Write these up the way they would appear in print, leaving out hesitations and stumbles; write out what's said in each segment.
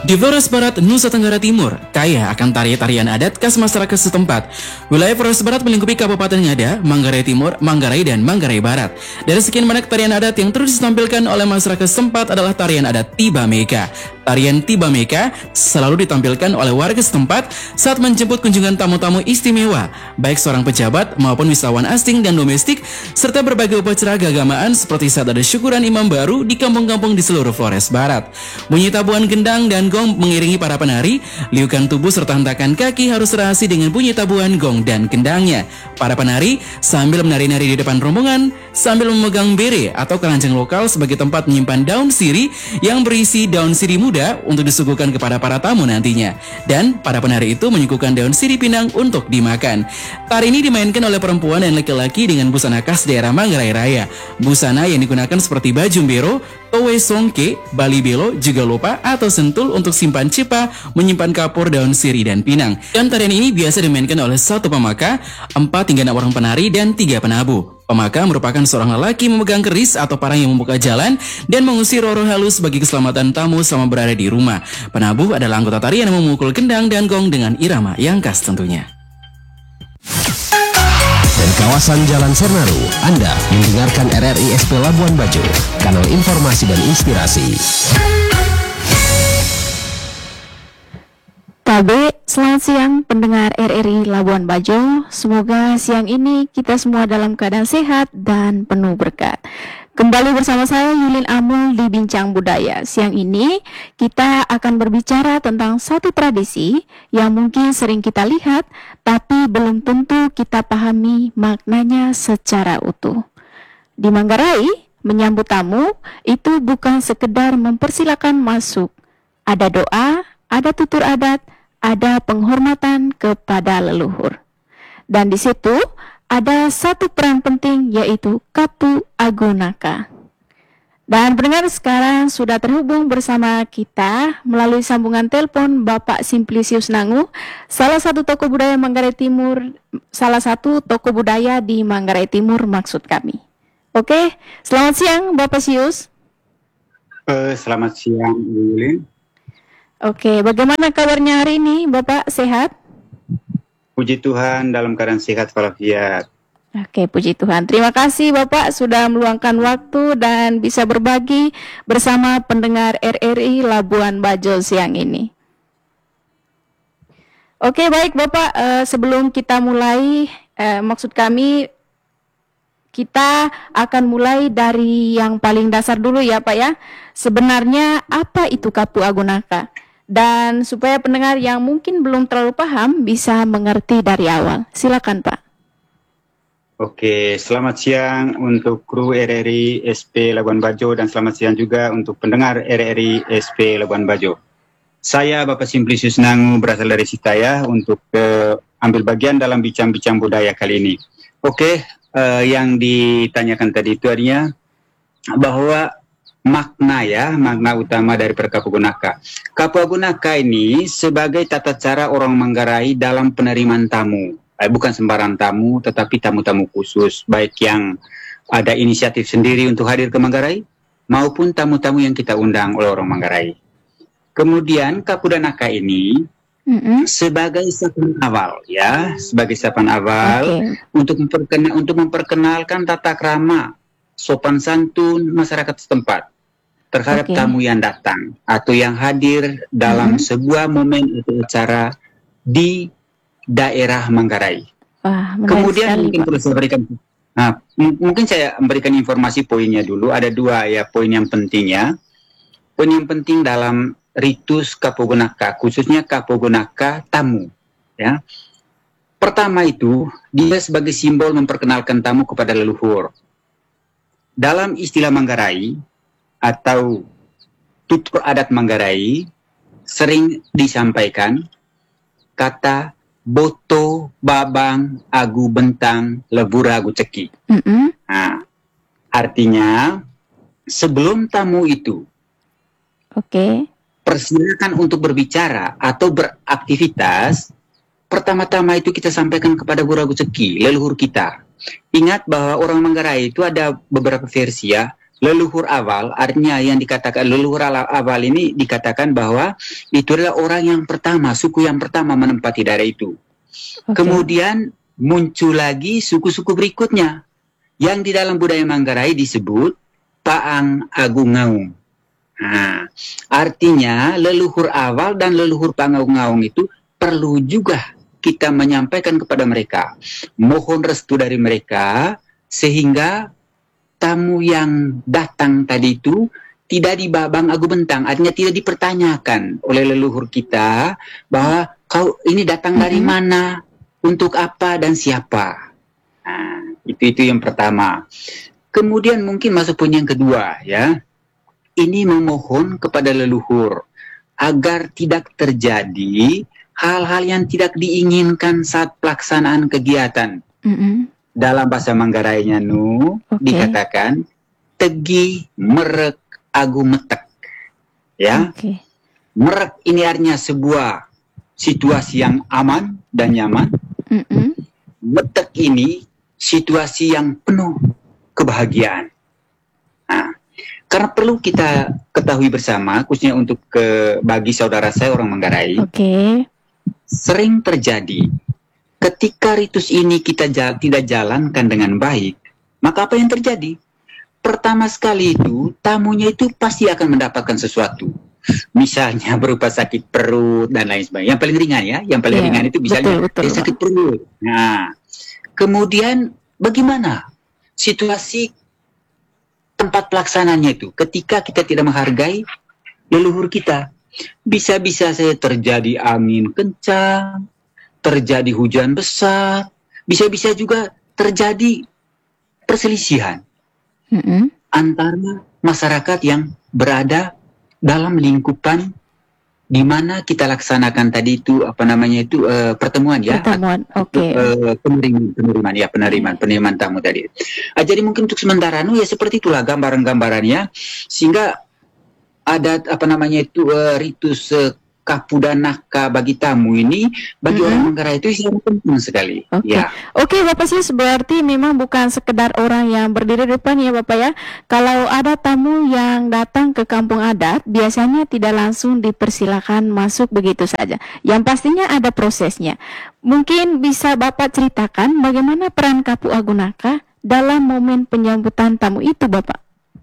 Di Flores Barat, Nusa Tenggara Timur, kaya akan tarian adat khas masyarakat setempat. Wilayah Flores Barat melingkupi Kabupaten Ngada, Manggarai Timur, Manggarai, dan Manggarai Barat. Dari sekian banyak tarian adat yang terus ditampilkan oleh masyarakat setempat adalah tarian adat Tiba Meka. Tarian Tiba Meka selalu ditampilkan oleh warga setempat saat menjemput kunjungan tamu-tamu istimewa, baik seorang pejabat maupun wisatawan asing dan domestik, serta berbagai upacara keagamaan seperti saat ada syukuran imam baru di kampung-kampung di seluruh Flores Barat. Bunyi tabuhan gendang dan gong mengiringi para penari, liukan tubuh serta hentakan kaki harus serasi dengan bunyi tabuhan gong dan gendangnya. Para penari sambil menari-nari di depan rombongan sambil memegang bere atau keranjang lokal sebagai tempat menyimpan daun siri yang berisi daun siri muda untuk disuguhkan kepada para tamu nantinya. Dan para penari itu menyuguhkan daun siri pinang untuk dimakan. Tari ini dimainkan oleh perempuan dan laki-laki dengan busana khas daerah Manggarai Raya. Busana yang digunakan seperti baju bero, towe songke, bali belo, juga lopa atau sentul untuk simpan cipa, menyimpan kapur, daun siri, dan pinang. Dan tarian ini biasa dimainkan oleh satu pemaka, 4 hingga 6 orang penari, dan 3 penabuh. Pemaka merupakan seorang lelaki memegang keris atau parang yang membuka jalan dan mengusir roh-roh halus bagi keselamatan tamu selama berada di rumah. Penabuh adalah anggota tarian yang memukul gendang dan gong dengan irama yang khas tentunya. Dari kawasan Jalan Sernaru, Anda mendengarkan RRI SP Labuan Bajo, kanal informasi dan inspirasi. Tabe, selamat siang pendengar RRI Labuan Bajo. Semoga siang ini kita semua dalam keadaan sehat dan penuh berkat. Kembali bersama saya Yulin Amul di Bincang Budaya. Siang ini kita akan berbicara tentang satu tradisi yang mungkin sering kita lihat, tapi belum tentu kita pahami maknanya secara utuh. Di Manggarai, menyambut tamu itu bukan sekedar mempersilakan masuk. Ada doa, ada tutur adat, ada penghormatan kepada leluhur. Dan di situ ada satu peran penting, yaitu Kapu Agunaka. Dan pendengar, sekarang sudah terhubung bersama kita melalui sambungan telepon Bapak Simplicius Nangu, salah satu tokoh budaya Manggarai Timur, salah satu tokoh budaya di Manggarai Timur maksud kami. Oke, selamat siang Bapak Sius. Selamat siang Yulin. Oke, bagaimana kabarnya hari ini, Bapak? Sehat? Puji Tuhan, dalam keadaan sehat walafiat. Oke, puji Tuhan. Terima kasih Bapak sudah meluangkan waktu dan bisa berbagi bersama pendengar RRI Labuan Bajo siang ini. Oke, baik Bapak, sebelum kita mulai, maksud kami kita akan mulai dari yang paling dasar dulu ya Pak ya. Sebenarnya apa itu Kapu Agunaka? Dan supaya pendengar yang mungkin belum terlalu paham bisa mengerti dari awal. Silakan Pak. Oke, selamat siang untuk kru RRI SP Labuan Bajo dan selamat siang juga untuk pendengar RRI SP Labuan Bajo. Saya Bapak Simplicius Nangu berasal dari Sitaya untuk ambil bagian dalam bincang-bincang budaya kali ini. Oke, yang ditanyakan tadi itu artinya bahwa makna utama dari Kapu Agunaka. Kapu Agunaka ini sebagai tata cara orang Manggarai dalam penerimaan tamu. Bukan sembarang tamu, tetapi tamu-tamu khusus, baik yang ada inisiatif sendiri untuk hadir ke Manggarai, maupun tamu-tamu yang kita undang oleh orang Manggarai. Kemudian Kapu Agunaka ini sebagai sapaan awal, ya, sebagai sapaan awal untuk memperkenalkan tata krama, sopan santun masyarakat setempat terhadap tamu yang datang atau yang hadir dalam sebuah momen atau acara di daerah Manggarai. Kemudian mungkin saya memberikan informasi poinnya dulu. Ada 2 ya poin yang pentingnya. Poin yang penting dalam ritus Kapu Agunaka, khususnya Kapu Agunaka tamu. Ya, pertama itu dia sebagai simbol memperkenalkan tamu kepada leluhur. Dalam istilah Manggarai atau tutur adat Manggarai sering disampaikan kata boto, babang, agu bentang, lebura agu ceki. Nah, artinya sebelum tamu itu persilakan untuk berbicara atau beraktivitas, pertama-tama itu kita sampaikan kepada Guragu Ceki, leluhur kita. Ingat bahwa orang Manggarai itu ada beberapa versi ya. leluhur awal, artinya yang dikatakan leluhur awal ini dikatakan bahwa itu adalah orang yang pertama, suku yang pertama menempati daerah itu. Kemudian muncul lagi suku-suku berikutnya yang di dalam budaya Manggarai disebut Paang Agung Ngaung. Nah, artinya leluhur awal dan leluhur Paang Agung Ngaung itu perlu juga kita menyampaikan kepada mereka, mohon restu dari mereka sehingga tamu yang datang tadi itu tidak dibabang agu bentang, artinya tidak dipertanyakan oleh leluhur kita bahwa kau ini datang dari mana, untuk apa dan siapa. Nah, itu yang pertama. Kemudian mungkin masuk poin yang kedua, ya. Ini memohon kepada leluhur agar tidak terjadi hal-hal yang tidak diinginkan saat pelaksanaan kegiatan. Dalam bahasa Manggarainya dikatakan tegi merek agu metek, ya. Merek ini artinya sebuah situasi yang aman dan nyaman. Metek ini situasi yang penuh kebahagiaan. Nah, karena perlu kita ketahui bersama, khususnya untuk bagi saudara saya orang Manggarai, sering terjadi ketika ritus ini kita tidak jalankan dengan baik, maka apa yang terjadi? Pertama sekali itu, tamunya itu pasti akan mendapatkan sesuatu. Misalnya berupa sakit perut dan lain sebagainya. Yang paling ringan ya, yang paling ringan itu misalnya dia sakit perut. Nah, kemudian bagaimana situasi tempat pelaksananya itu? Ketika kita tidak menghargai leluhur kita, bisa-bisa saja terjadi angin kencang, terjadi hujan besar, bisa-bisa juga terjadi perselisihan antara masyarakat yang berada dalam lingkupan di mana kita laksanakan tadi itu pertemuan ya. Penerimaan tamu tadi. Jadi mungkin untuk sementara ya seperti itulah gambaran-gambarannya, sehingga ada ritus kapudanaka bagi tamu ini bagi orang Manggarai itu sangat penting sekali. Oke, Bapak Sius, berarti memang bukan sekedar orang yang berdiri depan ya Bapak ya. Kalau ada tamu yang datang ke kampung adat, biasanya tidak langsung dipersilakan masuk begitu saja. Yang pastinya ada prosesnya. Mungkin bisa Bapak ceritakan bagaimana peran Kapu Agunaka dalam momen penyambutan tamu itu, Bapak?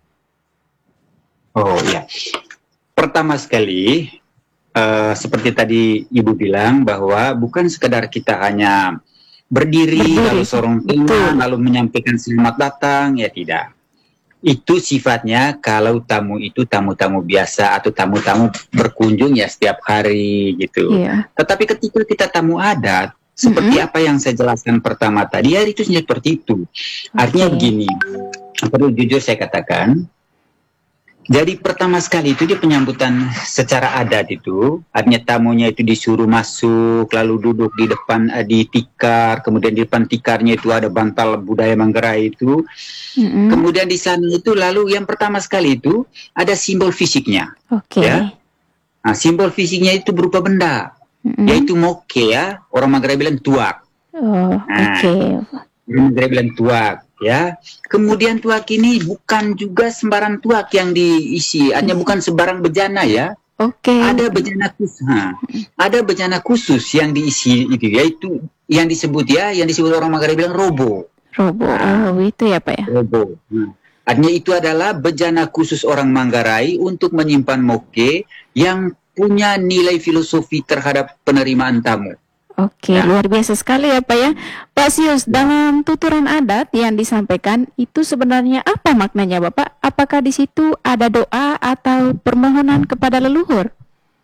Oh ya, pertama sekali seperti tadi Ibu bilang bahwa bukan sekedar kita hanya berdiri lalu sorong tangan lalu menyampaikan selamat datang, ya tidak. Itu sifatnya kalau tamu itu tamu-tamu biasa atau tamu-tamu berkunjung ya setiap hari gitu. Tetapi ketika kita tamu adat, seperti apa yang saya jelaskan pertama tadi, ya itu seperti itu. Artinya begini, perlu jujur saya katakan. Jadi pertama sekali itu dia penyambutan secara adat itu, artinya tamunya itu disuruh masuk, lalu duduk di depan di tikar, kemudian di depan tikarnya itu ada bantal budaya Manggarai itu. Kemudian di sana itu lalu yang pertama sekali itu ada simbol fisiknya. Ya. Nah, simbol fisiknya itu berupa benda, yaitu moke ya, orang Manggarai bilang tuak. Orang Manggarai bilang tuak. Ya, kemudian tuak ini bukan juga sembarang tuak yang diisi, hanya bukan sembarang bejana ya. Ada bejana khusus, ada bejana khusus yang diisi itu, yaitu yang disebut orang Manggarai bilang robo. Itu ya Pak ya. Robo. Artinya itu adalah bejana khusus orang Manggarai untuk menyimpan moke yang punya nilai filosofi terhadap penerimaan tamu. Luar biasa sekali ya Pak ya. Pak Sius, dalam tuturan adat yang disampaikan itu sebenarnya apa maknanya Bapak? Apakah di situ ada doa atau permohonan kepada leluhur?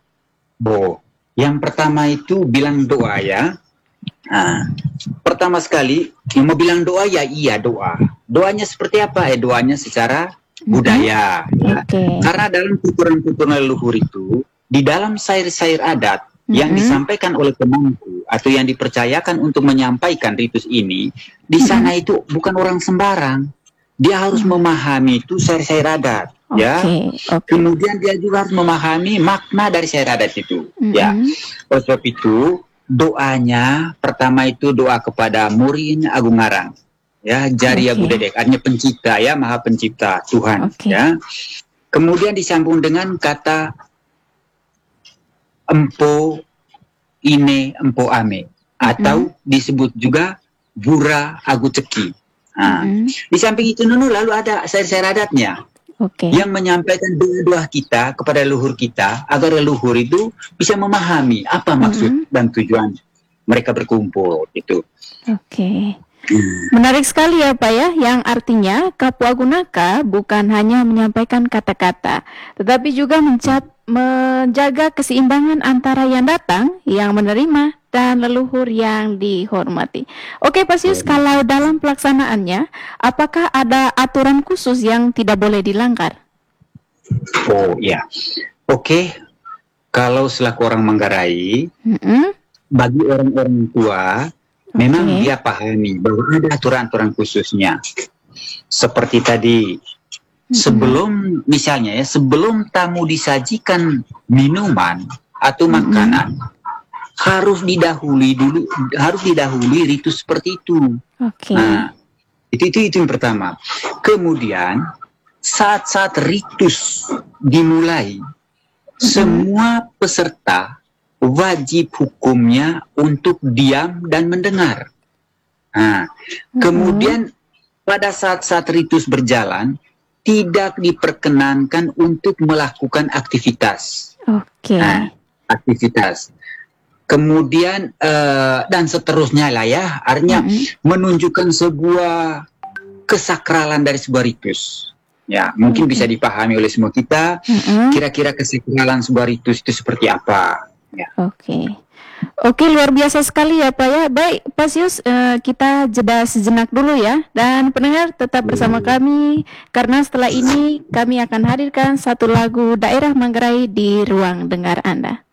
Yang pertama itu bilang doa ya. Pertama sekali mau bilang doa ya iya doa. Doanya seperti apa? Doanya secara budaya. Ya. Karena dalam tuturan-tuturan leluhur itu, di dalam syair-syair adat yang disampaikan oleh pemangku atau yang dipercayakan untuk menyampaikan ritus ini, di sana itu bukan orang sembarang. Dia harus memahami itu syair-syair adat, ya. Kemudian dia juga harus memahami makna dari syair adat itu, ya. Oleh sebab itu, doanya pertama itu doa kepada Murin Agung Ngarang, ya, Jari Oke. Abu Dedek, artinya pencipta ya, maha pencipta Tuhan Oke. ya. Kemudian disambung dengan kata empo ine empo ame, atau disebut juga bura agu ceki. Nah, di samping itu Nunu, lalu ada syair-syair adatnya Oke. yang menyampaikan doa-doa kita kepada leluhur kita agar leluhur itu bisa memahami apa maksud dan tujuan mereka berkumpul itu. Oke. Menarik sekali ya Pak ya, yang artinya Kapua Gunaka bukan hanya menyampaikan kata-kata, tetapi juga menjaga keseimbangan antara yang datang, yang menerima, dan leluhur yang dihormati. Oke Pak Sius, kalau dalam pelaksanaannya, apakah ada aturan khusus yang tidak boleh dilanggar? Oh ya, oke. Kalau selaku orang Manggarai, bagi orang-orang tua, memang Oke. dia pahami bahwa ada aturan-aturan khususnya. Seperti tadi, sebelum misalnya ya, sebelum tamu disajikan minuman atau makanan, harus didahului ritus seperti itu. Oke. Nah, itu yang pertama. Kemudian saat-saat ritus dimulai, semua peserta wajib hukumnya untuk diam dan mendengar. Nah, kemudian pada saat-saat ritus berjalan, tidak diperkenankan untuk melakukan aktivitas. Oke. Nah, aktivitas. Kemudian dan seterusnya lah ya, artinya menunjukkan sebuah kesakralan dari sebuah ritus. Ya, mungkin bisa dipahami oleh semua kita. Kira-kira kesakralan sebuah ritus itu seperti apa? Ya. Oke. Oke, luar biasa sekali ya Pak ya. Baik, Pak Sius, kita jeda sejenak dulu ya. Dan pendengar tetap bersama kami, karena setelah ini kami akan hadirkan satu lagu daerah Manggarai di ruang dengar Anda.